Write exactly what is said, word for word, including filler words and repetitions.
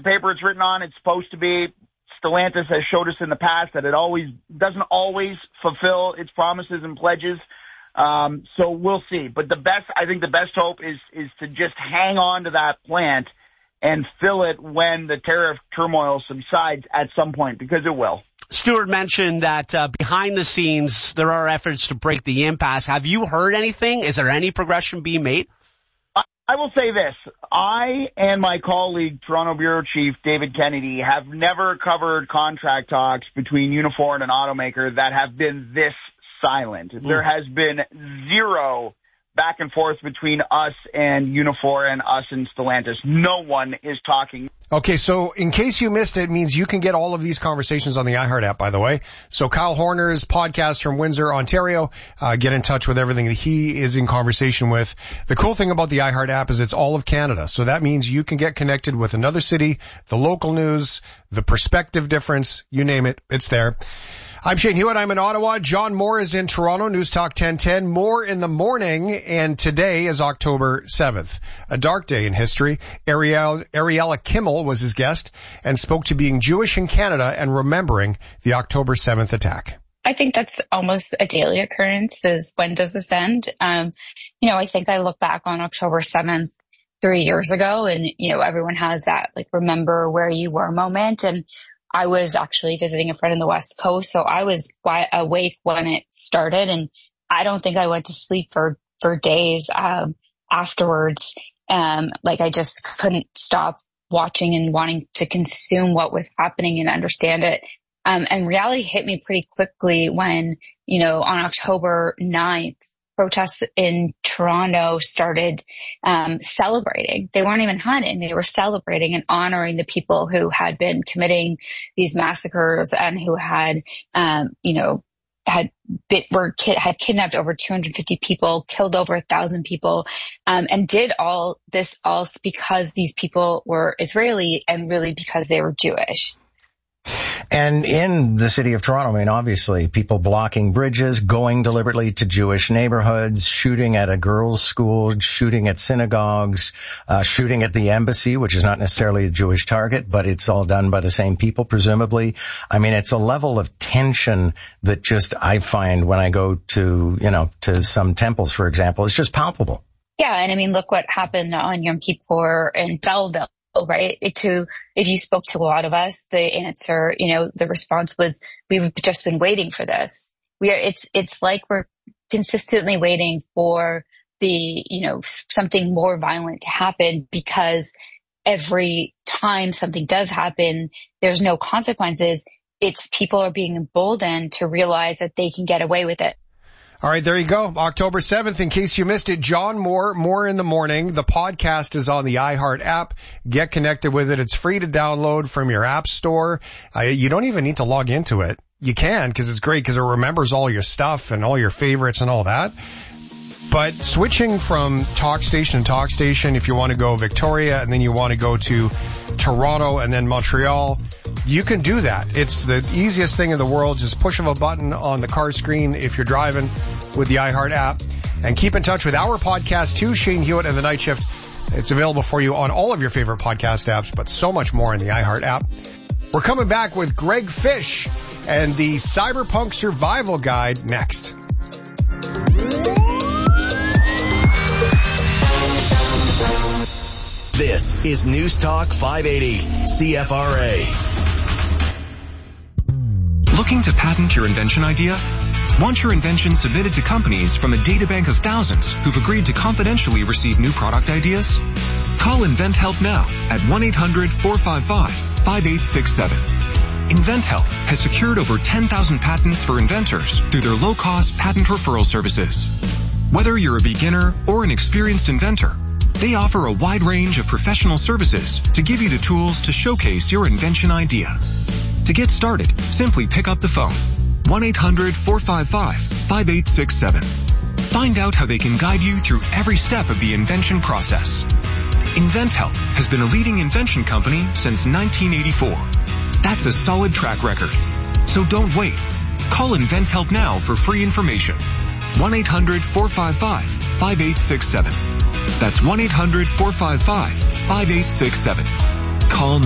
the paper it's written on. It's supposed to be. Stellantis has showed us in the past that it always doesn't always fulfill its promises and pledges. Um, so we'll see. But the best, I think the best hope is, is to just hang on to that plant and fill it when the tariff turmoil subsides at some point, because it will. Stuart mentioned that uh, behind the scenes, there are efforts to break the impasse. Have you heard anything? Is there any progression being made? I will say this. I and my colleague, Toronto Bureau Chief David Kennedy, have never covered contract talks between Unifor and an automaker that have been this silent. Mm. There has been zero back and forth between us and Unifor and us and Stellantis. No one is talking. Okay, so in case you missed it, it means you can get all of these conversations on the iHeart app, by the way. So Kyle Horner's podcast from Windsor, Ontario, uh, get in touch with everything that he is in conversation with. The cool thing about the iHeart app is it's all of Canada. So that means you can get connected with another city, the local news, the perspective difference, you name it, it's there. I'm Shane Hewitt. I'm in Ottawa. John Moore is in Toronto. News Talk ten ten. More in the morning. And today is October seventh. A dark day in history. Ariel, Ariella Kimmel was his guest and spoke to being Jewish in Canada and remembering the October seventh attack. I think that's almost a daily occurrence, is when does this end? Um, you know, I think I look back on October seventh three years ago and, you know, everyone has that, like, remember where you were moment. And I was actually visiting a friend in the West Coast, so I was awake when it started, and I don't think I went to sleep for, for days um, afterwards. Um, like, I just couldn't stop watching and wanting to consume what was happening and understand it. Um, and reality hit me pretty quickly when, you know, on October ninth, protests in Toronto started um, celebrating. They weren't even hunting. They were celebrating and honoring the people who had been committing these massacres and who had, um, you know, had bit, were ki- had kidnapped over two hundred fifty people, killed over a thousand people, um, and did all this all because these people were Israeli and really because they were Jewish. And in the city of Toronto, I mean, obviously, people blocking bridges, going deliberately to Jewish neighborhoods, shooting at a girls' school, shooting at synagogues, uh, shooting at the embassy, which is not necessarily a Jewish target, but it's all done by the same people, presumably. I mean, it's a level of tension that just I find when I go to, you know, to some temples, for example, it's just palpable. Yeah, and I mean, look what happened on Yom Kippur in Belleville. Right. It to, if you spoke to a lot of us, the answer, you know, the response was, we've just been waiting for this. We are, it's, it's like we're consistently waiting for the, you know, something more violent to happen, because every time something does happen, there's no consequences. It's people are being emboldened to realize that they can get away with it. All right, there you go. October seventh, in case you missed it, John Moore, More in the Morning. The podcast is on the iHeart app. Get connected with it. It's free to download from your app store. Uh, you don't even need to log into it. You can, because it's great, because it remembers all your stuff and all your favorites and all that. But switching from talk station to talk station, if you want to go Victoria and then you want to go to Toronto and then Montreal, you can do that. It's the easiest thing in the world. Just push of a button on the car screen if you're driving with the iHeart app. And keep in touch with our podcast too, Shane Hewitt and The Night Shift. It's available for you on all of your favorite podcast apps, but so much more in the iHeart app. We're coming back with Greg Fish and the Cyberpunk Survival Guide next. This is News Talk five eighty, C F R A. Looking to patent your invention idea? Want your invention submitted to companies from a databank of thousands who've agreed to confidentially receive new product ideas? Call InventHelp now at one eight hundred four five five five eight six seven. InventHelp has secured over ten thousand patents for inventors through their low-cost patent referral services. Whether you're a beginner or an experienced inventor, they offer a wide range of professional services to give you the tools to showcase your invention idea. To get started, simply pick up the phone, one eight hundred four five five five eight six seven. Find out how they can guide you through every step of the invention process. InventHelp has been a leading invention company since nineteen eighty-four. That's a solid track record. So don't wait. Call InventHelp now for free information. one eight hundred four five five five eight six seven. That's one eight hundred four five five five eight six seven. Call